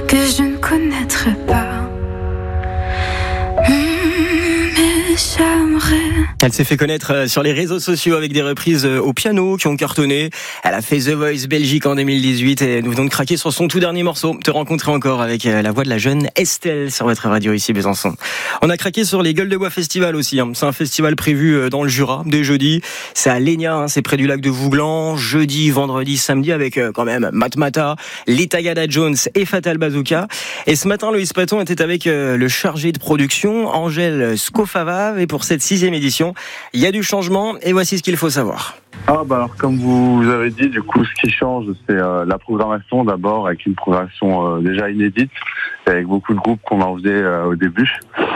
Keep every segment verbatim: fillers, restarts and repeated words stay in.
que je ne connaîtrai pas. Elle s'est fait connaître sur les réseaux sociaux avec des reprises au piano qui ont cartonné. Elle a fait The Voice Belgique en deux mille dix-huit et nous venons de craquer sur son tout dernier morceau. Te rencontrer encore avec la voix de la jeune Estelle sur votre radio ici Besançon. On a craqué sur les Gueules de Bois Festival aussi. C'est un festival prévu dans le Jura dès jeudi. C'est à Lénia, c'est près du lac de Vouglan. Jeudi, vendredi, samedi avec quand même Matmata, les Tagada Jones et Fatal Bazooka. Et ce matin, Loïs Paton était avec le chargé de production, Angèle Scofava. Et pour cette sixième édition, il y a du changement et voici ce qu'il faut savoir. Ah bah alors comme vous avez dit, du coup ce qui change c'est euh, la programmation d'abord, avec une programmation euh, déjà inédite, avec beaucoup de groupes qu'on en faisait euh, au début,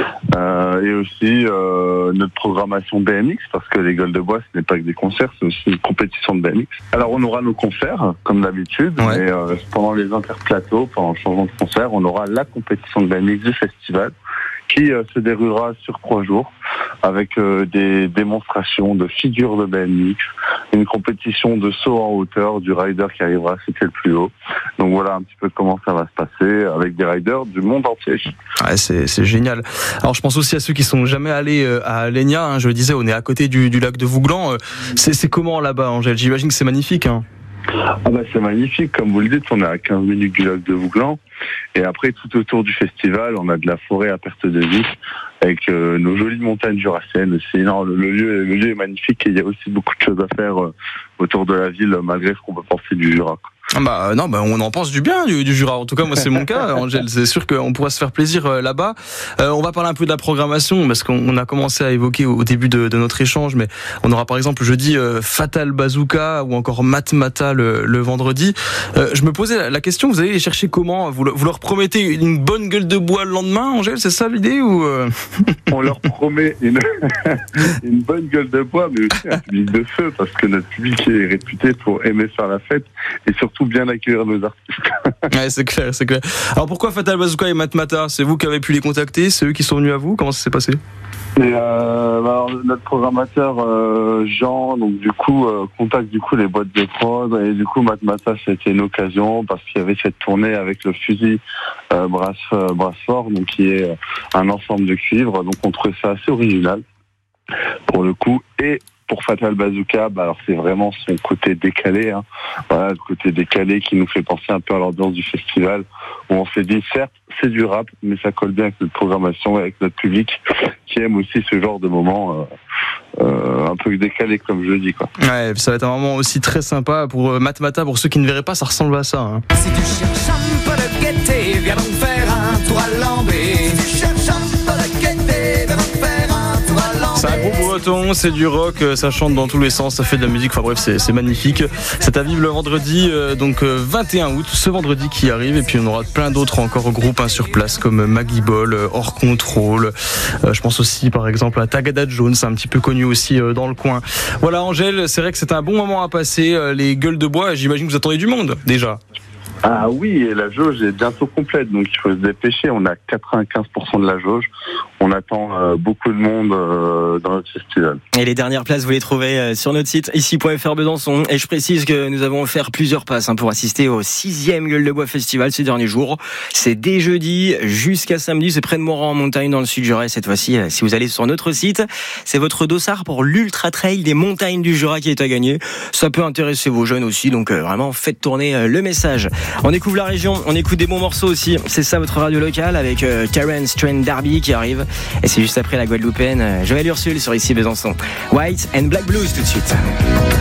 euh, et aussi euh, notre programmation B M X, parce que les Gueules de Bois ce n'est pas que des concerts, c'est aussi une compétition de B M X. Alors on aura nos concerts comme d'habitude, ouais. Et euh, pendant les interplateaux, pendant le changement de concert, on aura la compétition de B M X du festival, qui euh, se déroulera sur trois jours avec euh, des démonstrations de figures de B M X, une compétition de saut en hauteur du rider qui arrivera à sauter le plus haut. Donc voilà un petit peu comment ça va se passer avec des riders du monde entier. Ouais, c'est, c'est génial. Alors je pense aussi à ceux qui sont jamais allés à Lénia, hein, je le disais, on est à côté du, du lac de Vouglan. C'est, c'est comment là-bas, Angèle ? J'imagine que c'est magnifique. Hein. Ah bah c'est magnifique, comme vous le dites, on est à quinze minutes du lac de Vouglan. Et après, tout autour du festival, on a de la forêt à perte de vue, avec euh, nos jolies montagnes jurassiennes. C'est, non, le, le, lieu, le lieu est magnifique et il y a aussi beaucoup de choses à faire euh, autour de la ville, malgré ce qu'on peut penser du Jura. Bah non, bah on en pense du bien du, du Jura. En tout cas, moi c'est mon cas, Angèle. C'est sûr qu'on pourra se faire plaisir euh, là-bas. Euh, on va parler un peu de la programmation parce qu'on a commencé à évoquer au, au début de, de notre échange, mais on aura par exemple jeudi euh, Fatal Bazooka ou encore Matmata le, le vendredi. Euh, je me posais la, la question, vous allez les chercher comment ? Vous, vous leur promettez une bonne gueule de bois le lendemain, Angèle ? C'est ça l'idée ou euh... On leur promet une, une bonne gueule de bois, mais aussi un public de feu, parce que notre public est réputé pour aimer faire la fête et surtout bien accueillir nos artistes. Ouais, c'est clair, c'est clair. Alors pourquoi Fatal Bazooka et Matmata ? C'est vous qui avez pu les contacter ? C'est eux qui sont venus à vous ? Comment ça s'est passé ? Et euh, alors, notre programmateur euh, Jean, donc du coup euh, contacte du coup les boîtes de prod, et du coup Matmata c'était une occasion parce qu'il y avait cette tournée avec le fusil euh, brasse euh, brasse fort, donc qui est euh, un ensemble de cuivre, donc on trouvait ça assez original pour le coup. Et pour Fatal Bazooka, bah alors c'est vraiment son côté décalé, hein. Voilà, le côté décalé qui nous fait penser un peu à l'ambiance du festival, où on s'est dit certes c'est du rap, mais ça colle bien avec notre programmation et avec notre public qui aime aussi ce genre de moment euh, euh, un peu décalé comme je le dis quoi. Ouais, ça va être un moment aussi très sympa pour Matmata. Pour ceux qui ne verraient pas, ça ressemble à ça. Hein. Si tu cherches un peu de gaieté, viens donc faire un tour à Lambé. Si tu cherches un peu de gaieté, viens donc faire un tour à Lambé. C'est un groupe breton, c'est du rock, ça chante dans tous les sens, ça fait de la musique, enfin bref, c'est, c'est magnifique. C'est à vivre le vendredi, euh, donc euh, vingt et un août, ce vendredi qui arrive, et puis on aura plein d'autres encore groupes hein, sur place, comme Maggie Ball, euh, Hors Contrôle. Euh, je pense aussi par exemple à Tagada Jones, un petit peu connu aussi euh, dans le coin. Voilà Angèle, c'est vrai que c'est un bon moment à passer, euh, les Gueules de Bois, j'imagine que vous attendez du monde déjà. Ah oui, et la jauge est bientôt complète, donc il faut se dépêcher. On a quatre-vingt-quinze pour cent de la jauge. On attend euh, beaucoup de monde euh, dans notre festival. Et les dernières places, vous les trouvez euh, sur notre site ici point f r Besançon. Et je précise que nous avons offert plusieurs passes hein, pour assister au sixième Gueule de Bois Festival ces derniers jours. C'est dès jeudi jusqu'à samedi. C'est près de Moran en montagne dans le sud Jura. Et cette fois-ci, euh, si vous allez sur notre site, c'est votre dossard pour l'Ultra Trail des montagnes du Jura qui est à gagner. Ça peut intéresser vos jeunes aussi. Donc euh, vraiment, faites tourner euh, le message. On découvre la région, on écoute des bons morceaux aussi. C'est ça votre radio locale avec euh, Karen Strain Darby qui arrive. Et c'est juste après la Guadeloupéenne euh, Joël Ursule sur ici Besançon. White and Black Blues tout de suite.